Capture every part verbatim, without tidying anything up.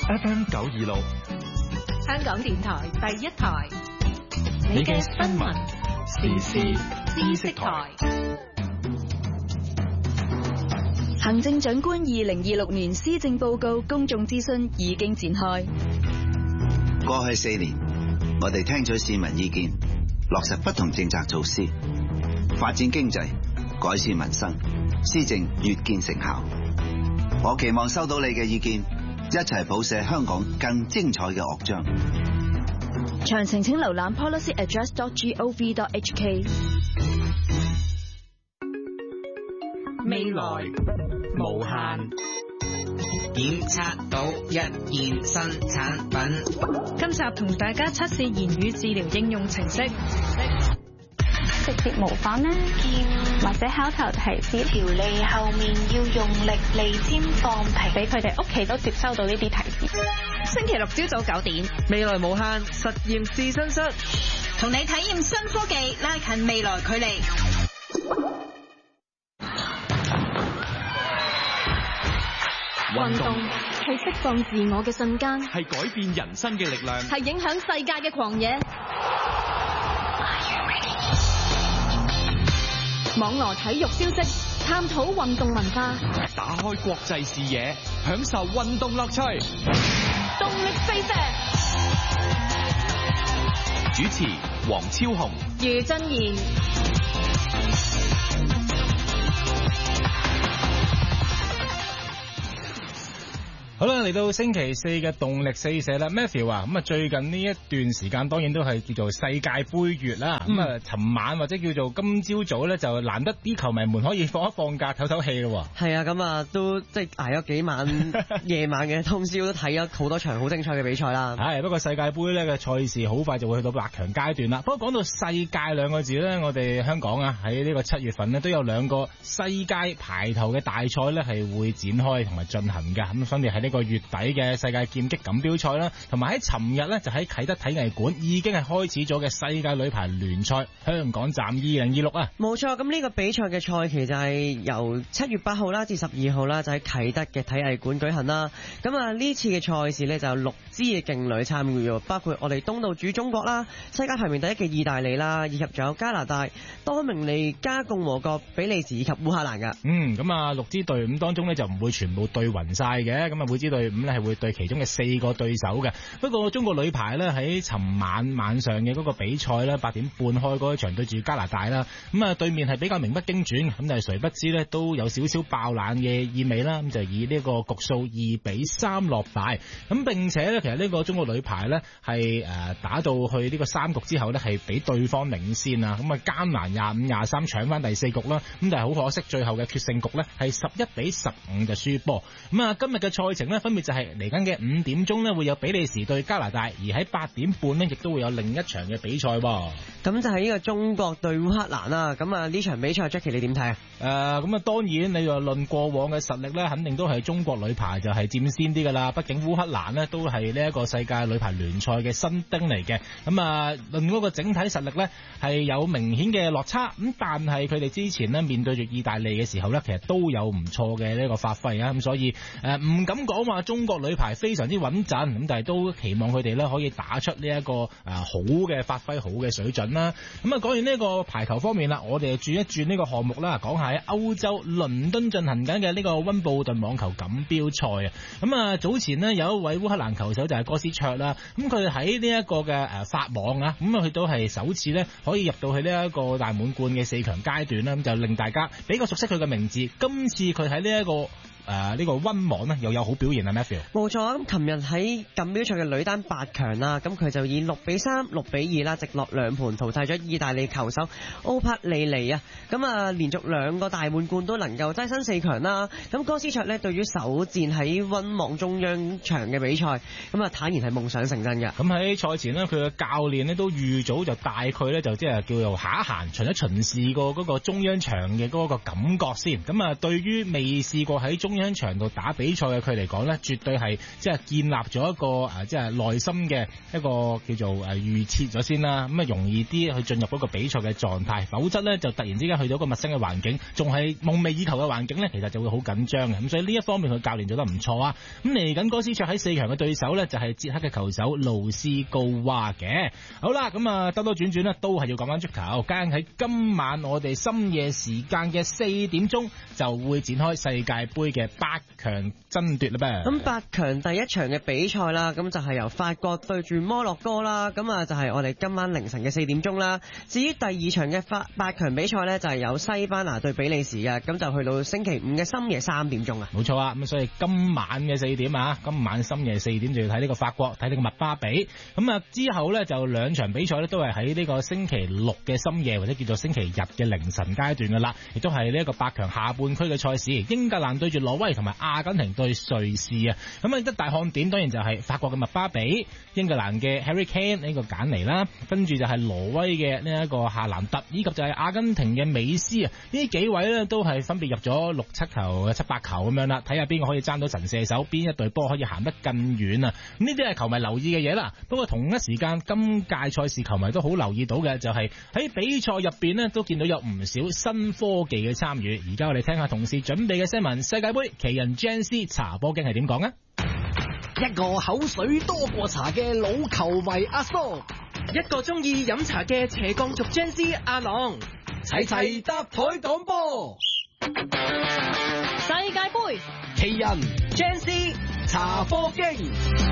F M 九二六， 香港電台第一台， 你嘅新聞時事知識台。 行政長官二零二六年施政報告公眾諮詢已經展開。 過去四年，我哋聽取市民意見，落實不同政策措施，發展經濟，改善民生，施政越見成效。我期望收到你嘅意見，一齊譜寫香港更精彩嘅樂章。 詳情請瀏覽 policy address dot gov dot h k。 未來無限，檢測到一件新產品。 今集同大家測試言語治療應用程式。 直接模仿啦，或者口頭提示，條脷後面要用力，脷尖放平，俾佢哋屋企都接收到呢啲提示。 星期六朝早九點， 未來無限實驗試身室， 同你體驗新科技，拉近未來距離。運動係釋放自我嘅瞬間， 係改變人生嘅力量， 係影響世界嘅狂野。網羅體育消息，探討運動文化， 打開國際視野，享受運動樂趣。 動力飛射， 主持黃超雄、 余真賢。 好啦，嚟到星期四嘅動力四射啦 ，Matthew 啊，咁啊最近呢一段時間當然都係叫做世界盃月啦，咁啊尋晚或者叫做今朝早咧就難得啲球迷們可以放一放假唞唞氣咯。 係啊，咁啊都即係捱咗幾晚夜晚嘅通宵，都睇咗好多場好精彩嘅比賽啦。 係，不過世界盃咧嘅賽事好快就會去到八強階段啦。不過講到世界兩個字咧，我哋香港啊喺呢個七月份呢都有兩個世界排頭嘅大賽咧係會展開同埋進行嘅，咁分別係呢個月底嘅世界劍擊錦標賽啦，同埋喺尋日咧就喺啟德體藝館已經係開始咗嘅世界女排聯賽香港站二零二六啊。 冇錯，咁呢個比賽嘅賽期就係由七月八號啦至十二號啦，就喺啟德嘅體藝館舉行啦。咁啊呢次嘅賽事呢，就有六支嘅勁女參與，包括我哋東道主中國啦、世界排名第一嘅意大利啦，以及仲有加拿大、多明尼加共和國、比利時以及烏克蘭噶。 嗯，咁啊六支隊伍當中呢，就唔會全部對勻晒嘅，咁啊每支隊伍呢係會對其中嘅四個對手嘅。不過中國女排呢，喺尋晚晚上嘅嗰個比賽呢，八點半開嗰一場對住加拿大啦，咁啊對面係比較名不經傳，咁但係誰不知呢，都有少少爆冷嘅意味啦，咁就以呢個局數二比三落敗。咁並且呢，其實呢個中國女排呢，係誒打到去呢個三局之後呢，係俾對方領先啊，咁啊艱難廿五廿三搶翻第四局啦，咁但係好可惜最後嘅決勝局呢，係十一比十五就輸波。咁啊今日嘅賽程呢，分別就係嚟緊嘅五點鐘呢，會有比利時對加拿大，而喺八點半呢，亦都會有另一場嘅比賽喎。 咁就係呢個中國對烏克蘭啦。咁啊呢場比賽 Jackie 你點睇啊？ 誒咁啊當然你話論過往嘅實力呢，肯定都係中國女排就係佔先啲噶啦。畢竟烏克蘭呢，都係呢一個世界女排聯賽嘅新丁嚟嘅。咁啊論嗰個整體實力呢，係有明顯嘅落差。咁但係佢哋之前呢，面對住意大利嘅時候呢，其實都有唔錯嘅呢個發揮啊。咁所以誒唔敢講話中國女排非常之穩陣，咁但係都期望佢哋呢可以打出呢一個誒好嘅發揮，好嘅水準啦。咁啊講完呢個排球方面啦，我哋轉一轉呢個項目啦，講下喺歐洲倫敦進行緊嘅呢個溫布頓網球錦標賽啊。咁啊早前呢，有一位烏克蘭球手就係哥斯卓啦，咁佢喺呢一個嘅誒法網啊，咁啊佢都係首次呢可以入到去呢一個大滿貫嘅四強階段啦，咁就令大家比較熟悉佢嘅名字。今次佢喺呢一個誒、呃、呢、這個溫網呢又有好表現啊 Matthew。冇錯，咁琴日喺錦標賽嘅女單八強啦，咁佢就以六比三、六比二啦，直落兩盤淘汰咗意大利球手奧帕利尼啊，咁啊連續兩個大滿貫都能夠躋身四強啦。咁哥斯卓呢對於首戰喺溫網中央場嘅比賽，咁啊坦然係夢想成真嘅。 咁喺賽前呢，佢嘅教練呢都預早就帶佢呢，就即係叫做行一行，巡一巡視過嗰個中央場嘅嗰個感覺先。咁啊對於未試過喺中央場度打比賽嘅佢嚟講咧，絕對係即係建立咗一個誒即係內心嘅一個叫做誒預設咗先啦，咁啊容易啲去進入嗰個比賽嘅狀態，否則咧就突然之間去到一個陌生嘅環境，仲係夢寐以求嘅環境咧，其實就會好緊張嘅。咁所以呢一方面佢教練做得唔錯啊。咁嚟緊哥斯卓喺四強嘅對手咧就係捷克嘅球手路斯高娃嘅。好啦，咁啊兜兜轉轉咧都係要講翻足球，梗喺今晚我哋深夜時間嘅四點鐘就會展開世界盃嘅八強爭奪啦噃。 咁八強第一場嘅比賽啦，咁就係由法國對住摩洛哥啦，咁啊就係我哋今晚凌晨嘅四點鐘啦。至於第二場嘅八八強比賽呢，就係有西班牙對比利時嘅，咁就去到星期五嘅深夜三點鐘啊。 冇錯啊，咁所以今晚嘅四點啊，今晚深夜四點就要睇呢個法國，睇呢個麥巴比。咁啊之後呢，就兩場比賽呢都係喺呢個星期六嘅深夜或者叫做星期日嘅凌晨階段噶啦，亦都係呢一個八強下半區嘅賽事，英格蘭對住挪威同埋阿根廷對瑞士啊。咁啊一大看點當然就係法國嘅麥巴比，英格蘭嘅 Harry Kane 呢個簡尼啦，跟住就係挪威嘅呢一個夏蘭特，以及就係阿根廷嘅美斯啊。呢幾位呢都係分別入咗六七球、七八球咁樣啦，睇下邊個可以爭到神射手，邊一隊波可以行得更遠啊！咁呢啲係球迷留意嘅嘢啦。不過同一時間，今屆賽事球迷都好留意到嘅就係喺比賽入邊呢都見到有唔少新科技嘅參與。而家我哋聽下同事準備嘅新聞，世界盃奇人 Jens 查波經係點講啊？ 一個口水多過茶嘅老球迷阿蘇， 一個中意飲茶嘅斜槓族 Jens 阿郎， 齊齊搭台講波。 世界盃奇人 Jens 茶波經。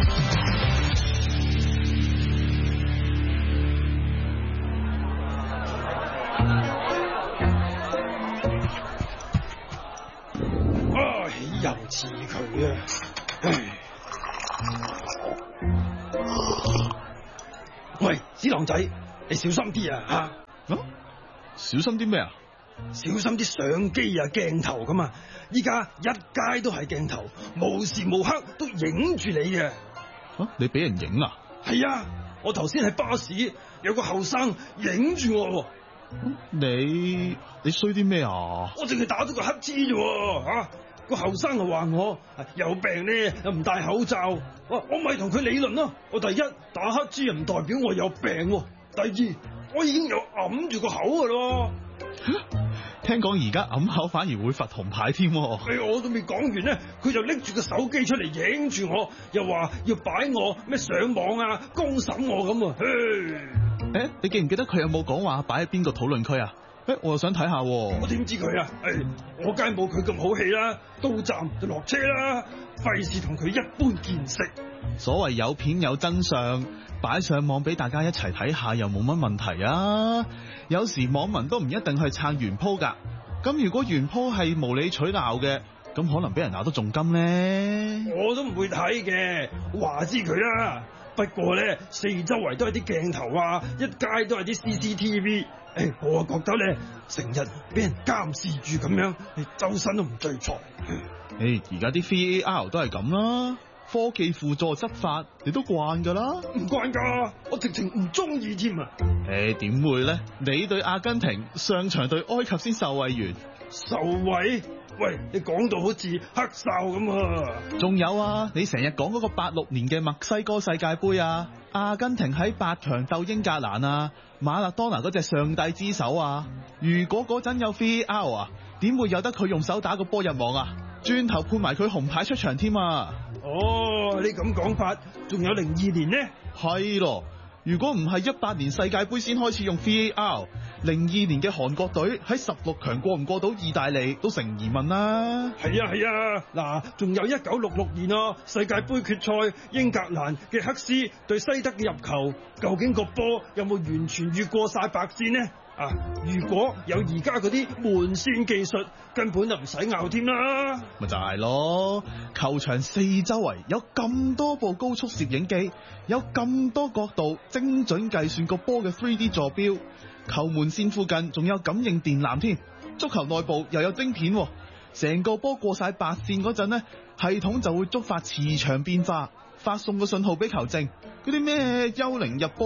啊！又似佢啊！喂，子狼仔，你小心啲啊！吓、啊， 小心啲咩啊？ 小心啲相機啊，鏡頭咁啊！依家一街都係鏡頭，無時無刻都影住你啊！ 啊，你俾人影啊？ 係啊，我頭先喺巴士有個後生影住我。 你你衰啲咩啊？ 我淨係打咗個乞嗤啫，吓、啊、個後生就話我有病咧，又唔戴口罩。我我咪同佢理論咯。我第一打乞嗤唔代表我有病，第二我已經有揞住個口噶咯。 聽講而家揞口反而會罰紅牌添。 哎，我都未講完咧，佢就拎住個手機出嚟影住我，又話要擺我咩上網啊，公審我咁啊。 誒、欸，你記唔記得佢有冇講話擺喺邊個討論區啊？誒、欸，我又想睇下。 我點知佢啊？誒、哎，我梗係冇佢咁好氣啦，到站就落車啦，費事同佢一般見識。 所謂有片有真相，擺上網俾大家一齊睇下又冇乜問題啊！有時網民都唔一定係撐原鋪噶，咁如果原鋪係無理取鬧嘅，咁可能俾人鬧得仲金呢？ 我都唔會睇嘅，話知佢啦。不過咧，四周圍都係啲鏡頭啊，一街都係啲 C C T V。誒，我啊覺得咧，成日俾人監視住咁樣，你周身都唔聚財。 誒，而家啲 V A R 都係咁啦，科技輔助執法，你都慣噶啦。 唔慣噶，我直情唔中意添啊。 誒，點會咧？你對阿根廷上場對埃及先受惠完， 受惠？喂，你講到好似黑哨咁啊！ 仲有啊，你成日講嗰個八六年嘅墨西哥世界盃啊，阿根廷喺八強鬥英格蘭啊，馬勒當拿嗰隻上帝之手啊，如果嗰陣有 V A R 啊，點會有得佢用手打個波入網啊？轉頭判埋佢紅牌出場添啊！ 哦，你咁講法，仲有零二年呢？ 係咯，如果唔係一八年世界盃先開始用 V A R， 零二年嘅韓國隊喺十六強過唔過到意大利都成疑問啦。 係啊係啊，嗱，仲有一九六六年啊，世界盃決賽英格蘭嘅黑絲對西德嘅入球，究竟個波有冇完全越過晒白線呢？啊！如果有而家嗰啲門線技術，根本就唔使拗添啦。 咪就係咯，球場四周圍有咁多部高速攝影機，有咁多角度精準計算個波嘅 三 D 坐標，球門線附近仲有感應電纜添，足球內部又有晶片，成個波過晒白線嗰陣呢，系統就會觸發磁場變化，發送個信號俾球證。嗰啲咩幽靈入波啊，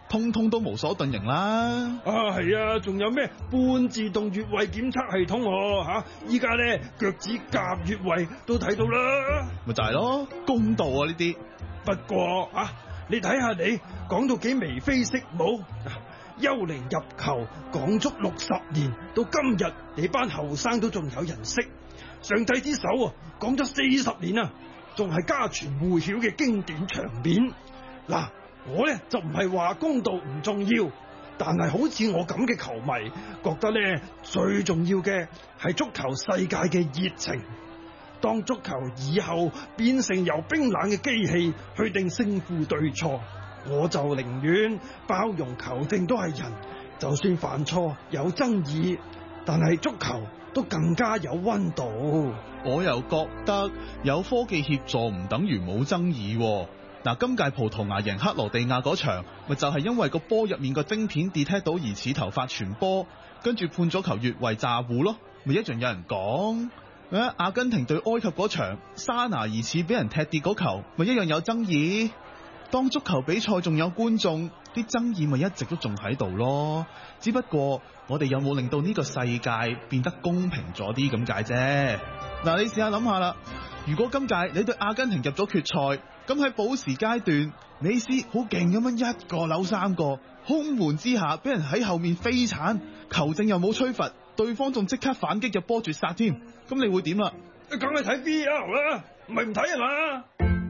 通通都無所遁形啦。 啊，係啊，仲有咩半自動越位檢測系統喎嚇？依家咧腳趾甲越位都睇到啦。 咪就係咯，公道啊呢啲。 不過啊，你睇下你講到幾眉飛色舞。幽靈入球講足六十年，到今日你班後生都仲有人識。上帝之手啊，講咗四十年啊，仲係家傳戶曉嘅經典場面。嗱，我咧就唔係話公道唔重要，但係好似我咁嘅球迷覺得咧，最重要嘅係足球世界嘅熱情。當足球以後變成由冰冷嘅機器去定勝負對錯，我就寧願包容球證都係人，就算犯錯有爭議，但係足球都更加有溫度。 我又覺得有科技協助唔等於冇爭議。嗱，今屆葡萄牙贏克羅地亞嗰場，咪就係因為個波入面個晶片 detect 到疑似頭髮傳波，跟住判咗球越位詐糊咯，咪一樣有人講。誒，阿根廷對埃及嗰場，沙拿疑似俾人踢跌嗰球，咪一樣有爭議。當足球比賽仲有觀眾，啲爭議咪一直都仲喺度咯。只不過我哋有冇令到呢個世界變得公平咗啲咁解啫。嗱，你試下諗下啦，如果今屆你對阿根廷入咗決賽，咁喺補時階段，美斯好勁咁樣一個扭三個，空門之下俾人喺後面飛鏟，球證又冇吹罰，對方仲即刻反擊入波絕殺添，咁你會點啦？ 梗係睇 V R 啦，唔係唔睇啊嘛。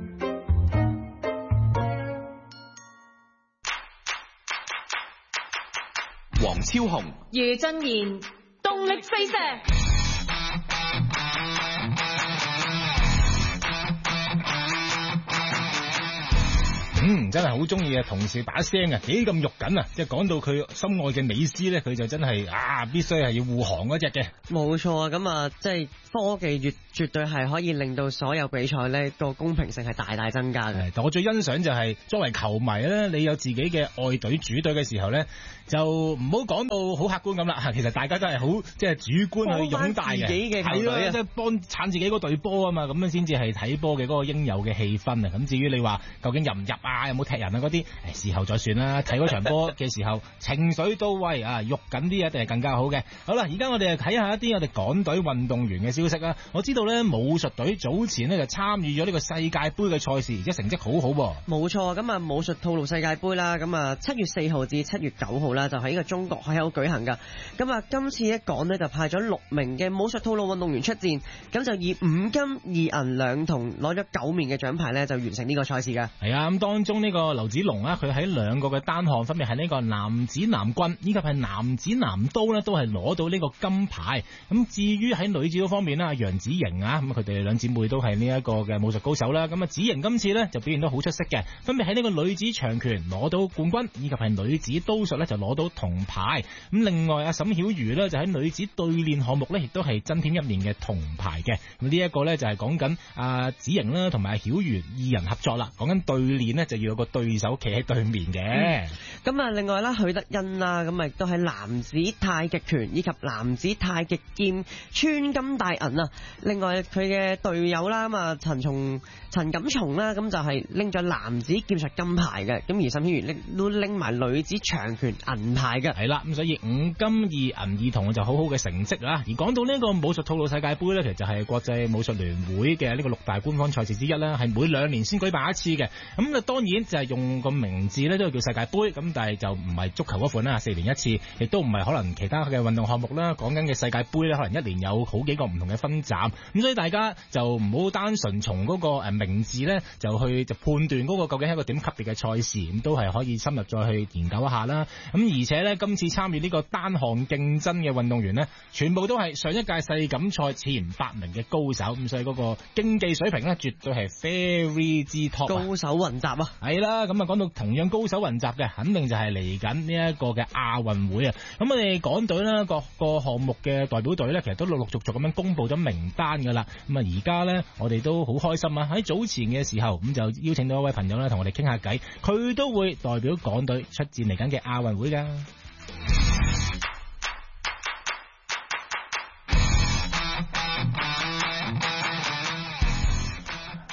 黃超雄、 余振賢，動力飛射。 嗯，真係好中意啊！同事把聲啊，幾咁肉緊啊！即係講到佢心愛嘅美斯咧，佢就真係啊，必須係要護航嗰隻嘅。 冇錯啊！咁啊，即係科技越絕對係可以令到所有比賽咧個公平性係大大增加嘅。 但我最欣賞就係、是、作為球迷咧，你有自己嘅愛隊主隊嘅時候咧，就唔好講到好客觀咁啦。其實大家都係好即係主觀去擁戴嘅， 自己嘅球隊啊， 即係幫撐自己嗰隊波啊嘛，咁樣先至係睇波嘅嗰個應有嘅氣氛啊。咁至於你話究竟入唔入啊，有冇踢人啊嗰啲，誒事後再算啦。睇嗰場波嘅時候，情緒到位啊，喐緊啲一定係更加好嘅。好啦，而家我哋睇下一啲我哋港隊運動員嘅消息啦。我知道咧武術隊早前呢就參與咗呢個世界盃嘅賽事，而且成績好好喎。 冇錯，咁啊武術套路世界盃啦，咁啊七月四號至七月九號啦，就喺呢個中國海口舉行噶。咁啊今次一講呢，就派咗六名嘅武術套路運動員出戰，咁就以五金二銀兩銅攞咗九面嘅獎牌呢，就完成呢個賽事噶。 係啊，咁當中呢個劉子龍啊，佢喺兩個嘅單項分別係呢個男子南棍以及係男子南刀呢，都係攞到呢個金牌。咁至於喺女子嗰方面啦，楊子瑩啊，咁佢哋兩姊妹都係呢一個嘅武術高手啦。咁啊子瑩今次呢就表現得好出色嘅，分別喺呢個女子長拳攞到冠軍，以及係女子刀術呢就攞到銅牌。咁另外阿沈曉瑜呢就喺女子對練項目呢亦都係增添一面嘅銅牌嘅。咁呢一個呢就係講緊阿子瑩啦同埋阿曉瑜二人合作啦，講緊對練呢就要有個對手企喺對面嘅。 咁、嗯、啊另外啦許德恩啦，咁啊亦都喺男子太極拳以及男子太極劍穿金戴銀啊。另外佢嘅隊友啦，咁啊陳松陳錦松啦，咁就係拎咗男子劍術金牌嘅，咁而沈曉瑜拎都拎埋女子長拳銀牌嘅。 係啦，咁所以五金二銀二銅就好好嘅成績啦。而講到呢個武術套路世界盃呢，其實就係國際武術聯會嘅呢個六大官方賽事之一啦，係每兩年先舉辦一次嘅。咁啊當然就係用個名字呢都係叫世界盃，咁但係就唔係足球嗰款啦，四年一次，亦都唔係可能其他嘅運動項目啦。講緊嘅世界盃呢，可能一年有好幾個唔同嘅分站，咁所以大家就唔好單純從嗰個誒名字呢就去就判斷嗰個究竟係一個點級別嘅賽事，咁都係可以深入再去研究一下啦。咁而且呢，今次參與呢個單項競爭嘅運動員呢，全部都係上一屆世錦賽前八名嘅高手，咁所以嗰個競技水平呢，絕對係 very 之 top， 高手雲集啊！ 係啦，咁啊講到同樣高手雲集嘅，肯定就係嚟緊呢一個嘅亞運會啊！咁我哋港隊啦，各個項目嘅代表隊呢，其實都陸陸續續咁樣公布咗名單噶啦。咁啊而家呢，我哋都好開心啊！喺早前嘅時候，咁就邀請到一位朋友咧，同我哋傾下偈，佢都會代表港隊出戰嚟緊嘅亞運會噶。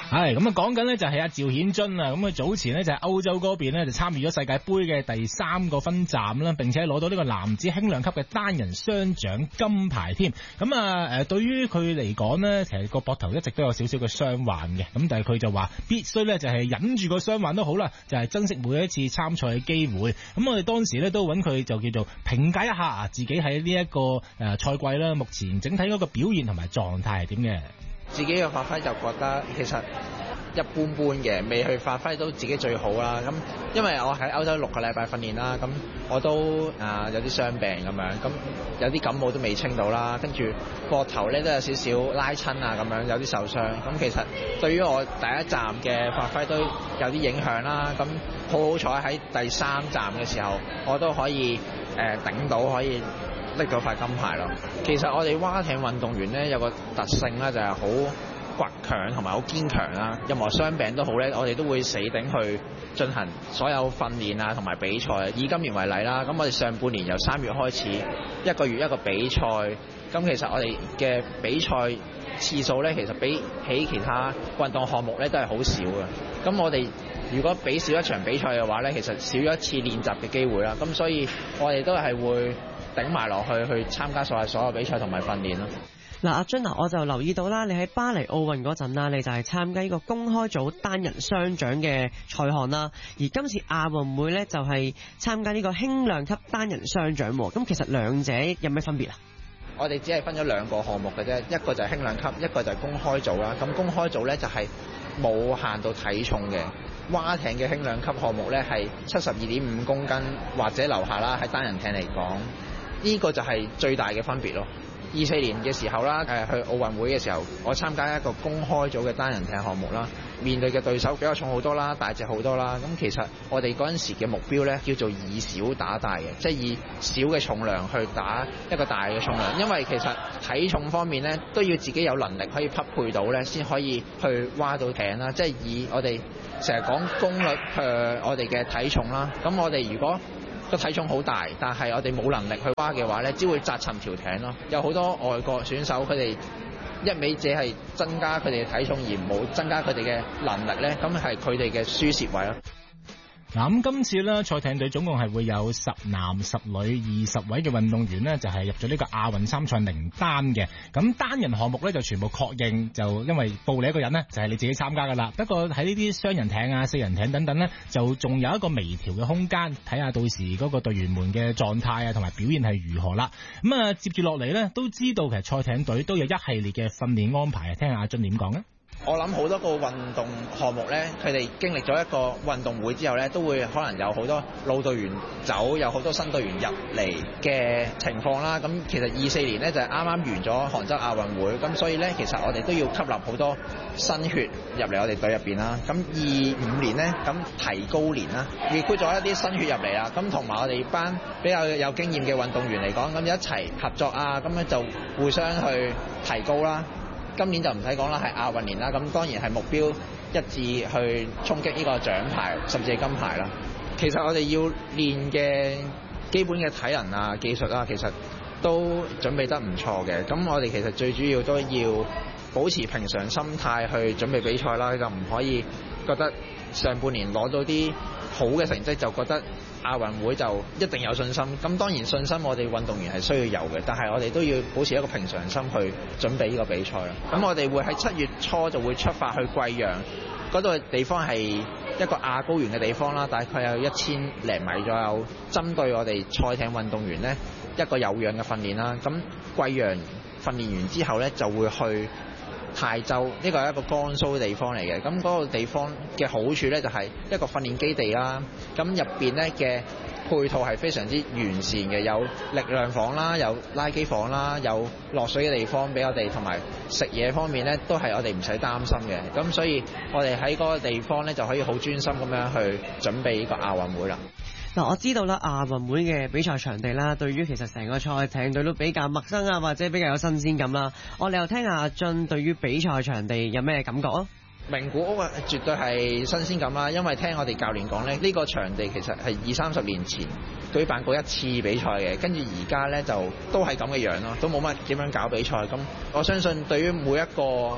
係咁啊，講緊呢就係阿趙顯津啊，咁佢早前呢就係歐洲嗰邊呢就參與咗世界盃嘅第三個分站啦，並且攞到呢個男子輕量級嘅單人雙獎金牌添。咁啊誒，對於佢嚟講呢，其實個膊頭一直都有少少嘅傷患嘅，咁但係佢就話必須呢就係忍住個傷患都好啦，就係珍惜每一次參賽嘅機會。咁我哋當時呢都揾佢就叫做評價一下啊，自己喺呢一個誒賽季啦，目前整體嗰個表現同埋狀態係點嘅？ 自己嘅發揮就覺得其實一般般嘅，未去發揮到自己最好啦。咁因為我喺歐洲六個禮拜訓練啦，咁我都啊有啲傷病咁樣，咁有啲感冒都未清到啦，跟住膊頭咧都有少少拉親啊咁樣，有啲受傷。咁其實對於我第一站嘅發揮都有啲影響啦。咁好好彩喺第三站嘅時候，我都可以誒、呃、頂到，可以拎到塊金牌咯。其實我哋蛙艇運動員咧有個特性咧，就係好倔強同埋好堅強啦。任何傷病都好咧，我哋都會死頂去進行所有訓練啊同埋比賽。以今年為例啦，咁我哋上半年由三月開始，一個月一個比賽。咁其實我哋嘅比賽次數咧，其實比起其他運動項目咧都係好少嘅。咁我哋如果比少一場比賽嘅話咧，其實少咗一次練習嘅機會啦。咁所以我哋都係會頂埋落去去參加所有所有比賽同埋訓練咯。 嗱，阿津啊，我就留意到啦，你喺巴黎奧運嗰陣啦，你就係參加呢個公開組單人雙槳嘅賽項啦。而今次亞運會咧就係參加呢個輕量級單人雙槳喎。咁其實兩者有咩分別啊？ 我哋只係分咗兩個項目嘅啫，一個就係輕量級，一個就係公開組啦。咁公開組咧就係冇限到體重嘅。蛙艇嘅輕量級項目咧係七十二點五公斤或者樓下啦，喺單人艇嚟講，呢個就係最大嘅分別咯。二四年嘅時候啦，誒去奧運會嘅時候，我參加一個公開組嘅單人艇項目啦，面對嘅對手比較重好多啦，大隻好多啦。咁其實我哋嗰陣時嘅目標咧叫做以小打大嘅，即係以小嘅重量去打一個大嘅重量。因為其實體重方面咧都要自己有能力可以匹配到咧，先可以去蛙到艇啦。即係以我哋成日講功率誒，我哋嘅體重啦。咁我哋如果個體重好大，但係我哋冇能力去蛙嘅話咧，只會砸沉條艇咯。有好多外國選手佢哋一味只係增加佢哋嘅體重而冇增加佢哋嘅能力咧，咁係佢哋嘅輸蝕位咯。 嗱，咁今次咧賽艇隊總共係會有十男十女二十位嘅運動員呢，就係入咗呢個亞運參賽名單嘅。咁單人項目咧就全部確認，就因為報你一個人呢，就係你自己參加噶啦。不過喺呢啲雙人艇啊、四人艇等等呢，就仲有一個微調嘅空間，睇下到時嗰個隊員們嘅狀態啊同埋表現係如何啦。咁啊，接住落嚟呢，都知道其實賽艇隊都有一系列嘅訓練安排啊，聽下阿津點講呢？ 我諗好多個運動項目咧，佢哋經歷咗一個運動會之後咧，都會可能有好多老隊員走，有好多新隊員入嚟嘅情況啦。咁其實二四年咧就係啱啱完咗杭州亞運會，咁所以咧其實我哋都要吸納好多新血入嚟我哋隊入邊啦。咁二五年咧，咁提高年啦，recruit咗一啲新血入嚟啦。咁同埋我哋班比較有經驗嘅運動員嚟講，咁一齊合作啊，咁樣就互相去提高啦。今年就唔使講啦，係亞運年啦，咁當然係目標一致去衝擊呢個獎牌，甚至係金牌啦。其實我哋要練嘅基本嘅體能啊、技術啊，其實都準備得唔錯嘅。咁我哋其實最主要都要保持平常心態去準備比賽啦，就唔可以覺得上半年攞到啲好嘅成績就覺得亞運會就一定有信心。咁當然信心我哋運動員係需要有嘅，但係我哋都要保持一個平常心去準備呢個比賽啦。咁我哋會喺七月初就會出發去貴陽嗰度嘅地方，係一個亞高原嘅地方啦，大概有一千零米左右，針對我哋賽艇運動員呢一個有氧嘅訓練啦。咁貴陽訓練完之後呢，就會去泰州，呢個係一個江蘇嘅地方嚟嘅。咁嗰個地方嘅好處呢，就係一個訓練基地啦。咁入邊呢嘅配套係非常之完善嘅，有力量房啦，有拉機房啦，有落水嘅地方俾我哋，同埋食嘢方面呢，都係我哋唔使擔心嘅。咁所以我哋喺嗰個地方呢，就可以好專心咁樣去準備呢個亞運會啦。 嗱，我知道啦，亞運會嘅比賽場地啦，對於其實成個賽艇隊都比較陌生啊，或者比較有新鮮感啦。我哋又聽下阿津對於比賽場地有咩感覺啊？ 名古屋啊，絕對係新鮮感啦，因為聽我哋教練講咧，呢個場地其實係二三十年前舉辦過一次比賽嘅，跟住而家咧就都係咁嘅樣咯，都冇乜點樣搞比賽。咁我相信對於每一個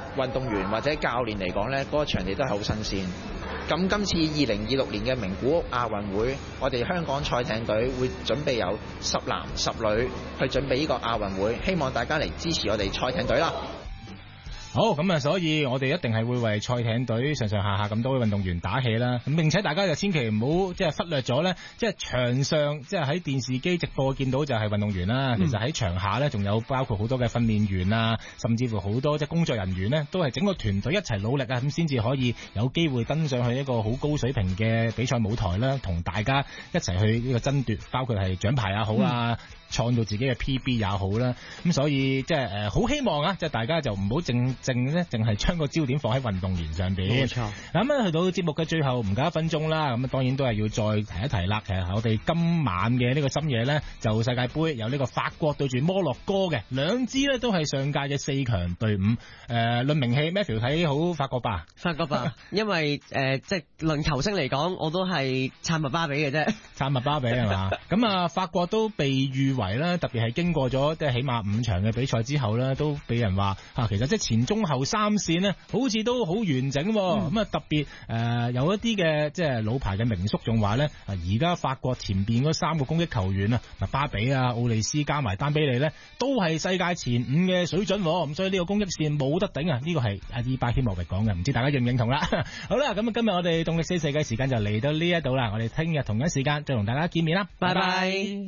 運動員或者教練嚟講呢，嗰個場地都係好新鮮。咁今次二零二六年嘅名古屋亞運會，我哋香港賽艇隊會準備有十男十女去準備呢個亞運會，希望大家嚟支持我哋賽艇隊啦。 好，咁啊，所以我哋一定係會為賽艇隊上上下下咁多位運動員打氣啦。咁並且大家就千祈唔好即係忽略咗咧，即係場上即係喺電視機直播見到就係運動員啦。嗯、其實喺場下咧，仲有包括好多嘅訓練員啊，甚至乎好多即係工作人員咧，都係整個團隊一齊努力啊，咁先至可以有機會登上去一個好高水平嘅比賽舞台啦，同大家一齊去呢個爭奪，包括係獎牌也好啊。嗯創造自己嘅 P B 也好啦，咁所以即係誒好希望啊，即係大家就唔好淨淨咧，淨係將個焦點放喺運動員上邊。冇錯。咁啊，去到節目嘅最後唔夠一分鐘啦，咁啊當然都係要再提一提啦。其實我哋今晚嘅呢個深夜咧，就世界盃有呢個法國對住摩洛哥嘅，兩支咧都係上屆嘅四強隊伍。誒、呃，論名氣 Matthew 睇好法國吧？法國吧，因為誒、呃、即係論球星嚟講，我都係撐麥巴比嘅啫，撐麥巴比係嘛？咁啊，法國都被譽為啦，特別係經過咗即係起碼五場嘅比賽之後咧，都俾人話嚇，其實即係前中後三線呢，好似都好完整。咁啊、嗯，特別誒、呃、有一啲嘅即係老牌嘅名宿仲話咧，而家法國前邊嗰三個攻擊球員啊，麥巴比啊、奧利斯加埋丹比利咧，都係世界前五嘅水準。咁所以呢個攻擊線冇得頂啊！呢、這個係阿伊巴希莫域講嘅，唔知大家認唔認同啦？好啦，咁今日我哋動力四四嘅時間就嚟到呢一度啦，我哋聽日同一時間再同大家見面啦，拜拜。